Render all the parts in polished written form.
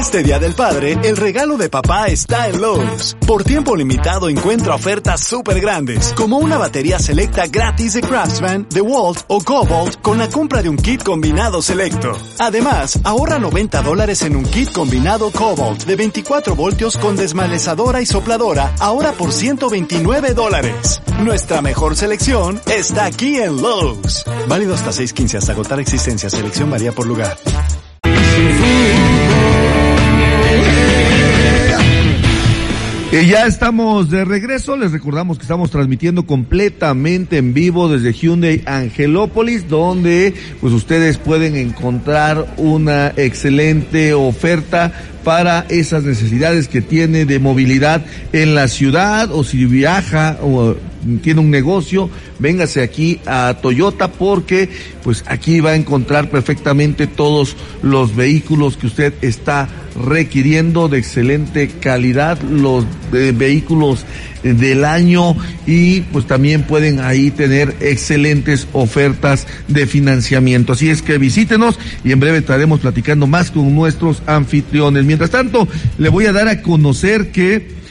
Este Día del Padre, el regalo de papá está en Lowe's. Por tiempo limitado encuentra ofertas súper grandes, como una batería selecta gratis de Craftsman, DeWalt o Cobalt con la compra de un kit combinado selecto. Además, ahorra $90 en un kit combinado Cobalt de 24 voltios con desmalezadora y sopladora, ahora por $129. Nuestra mejor selección está aquí en Lowe's. Válido hasta 6/15 hasta agotar existencia. Selección varía por lugar. Ya estamos de regreso, les recordamos que estamos transmitiendo completamente en vivo desde Hyundai Angelópolis, donde pues ustedes pueden encontrar una excelente oferta para esas necesidades que tiene de movilidad en la ciudad, o si viaja o tiene un negocio, véngase aquí a Toyota, porque pues aquí va a encontrar perfectamente todos los vehículos que usted está requiriendo de excelente calidad, los vehículos del año, y pues también pueden ahí tener excelentes ofertas de financiamiento. Así es que visítenos y en breve estaremos platicando más con nuestros anfitriones. Mientras tanto, le voy a dar a conocer que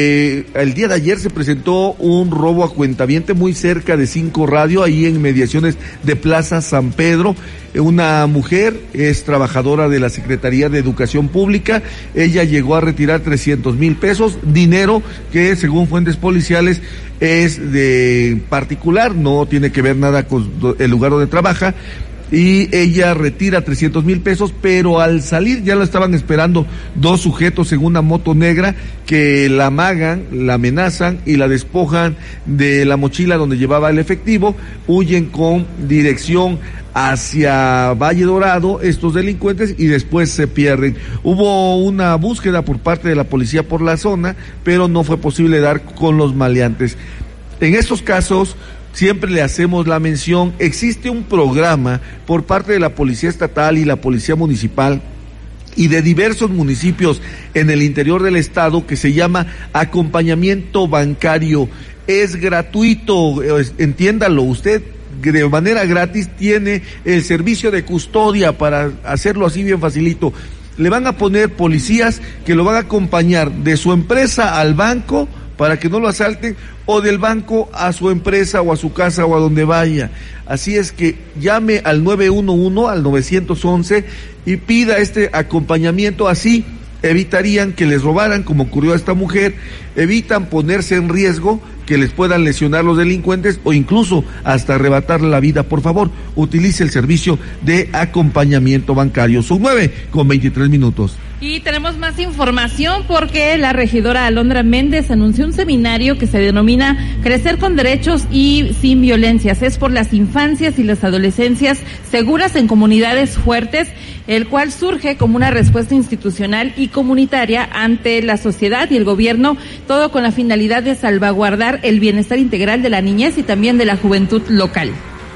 el día de ayer se presentó un robo a cuentaviente muy cerca de 5 Radio, ahí en mediaciones de Plaza San Pedro. Una mujer es trabajadora de la Secretaría de Educación Pública. Ella llegó a retirar 300,000 pesos, dinero que según fuentes policiales es de particular, no tiene que ver nada con el lugar donde trabaja. Y ella retira 300,000 pesos, pero al salir ya la estaban esperando 2 sujetos en una moto negra que la amagan, la amenazan y la despojan de la mochila donde llevaba el efectivo. Huyen con dirección hacia Valle Dorado estos delincuentes y después se pierden. Hubo una búsqueda por parte de la policía por la zona, pero no fue posible dar con los maleantes. En estos casos siempre le hacemos la mención, existe un programa por parte de la Policía Estatal y la Policía Municipal y de diversos municipios en el interior del estado que se llama acompañamiento bancario. Es gratuito, entiéndalo, usted de manera gratis tiene el servicio de custodia para hacerlo así bien facilito. Le van a poner policías que lo van a acompañar de su empresa al banco para que no lo asalten, o del banco a su empresa o a su casa o a donde vaya. Así es que llame al 911, al 911 y pida este acompañamiento. Así evitarían que les robaran, como ocurrió a esta mujer, evitan ponerse en riesgo que les puedan lesionar los delincuentes o incluso hasta arrebatarle la vida. Por favor, utilice el servicio de acompañamiento bancario. Son 9:23. Y tenemos más información porque la regidora Alondra Méndez anunció un seminario que se denomina Crecer con Derechos y Sin Violencias. Es por las infancias y las adolescencias seguras en comunidades fuertes, el cual surge como una respuesta institucional y comunitaria ante la sociedad y el gobierno, todo con la finalidad de salvaguardar el bienestar integral de la niñez y también de la juventud local.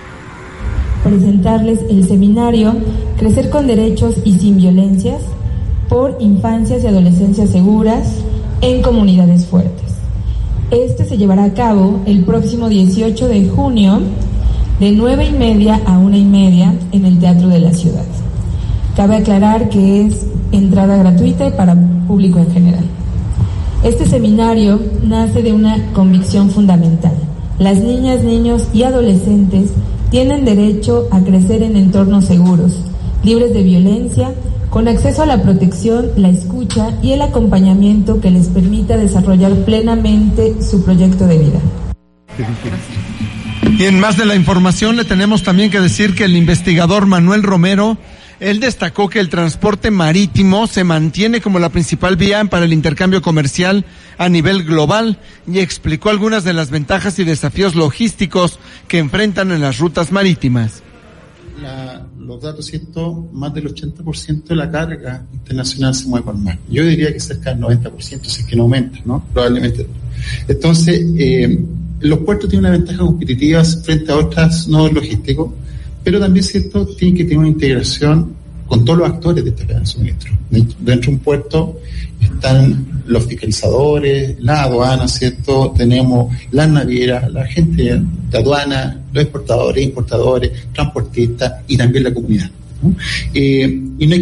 Presentarles el seminario Crecer con Derechos y Sin Violencias por infancias y adolescencias seguras en comunidades fuertes. Este se llevará a cabo el próximo 18 de junio de 9:30 a 1:30 en el Teatro de la Ciudad. Cabe aclarar que es entrada gratuita y para público en general. Este seminario nace de una convicción fundamental. Las niñas, niños y adolescentes tienen derecho a crecer en entornos seguros, libres de violencia, con acceso a la protección, la escucha y el acompañamiento que les permita desarrollar plenamente su proyecto de vida. Y en más de la información le tenemos también que decir que el investigador Manuel Romero, él destacó que el transporte marítimo se mantiene como la principal vía para el intercambio comercial a nivel global y explicó algunas de las ventajas y desafíos logísticos que enfrentan en las rutas marítimas. Los datos, ¿cierto? Más del 80% de la carga internacional se mueve por mar. Yo diría que cerca del 90%, si es que no aumenta, ¿no? Probablemente. Entonces, los puertos tienen una ventaja competitiva frente a otros nodos logísticos, pero también, ¿cierto?, tienen que tener una integración con todos los actores de esta cadena de suministro. Dentro de un puerto están los fiscalizadores, la aduana, ¿cierto? Tenemos las navieras, la gente de aduana, los exportadores, importadores, transportistas y también la comunidad, ¿no? Y no hay